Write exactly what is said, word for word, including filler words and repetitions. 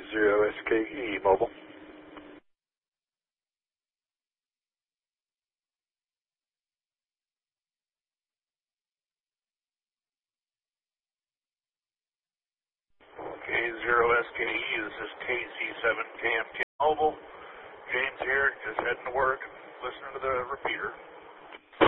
zero S K E mobile. Okay, zero S K E, this is K C seven K M T Mobile. James here, just heading to work, listening to the repeater.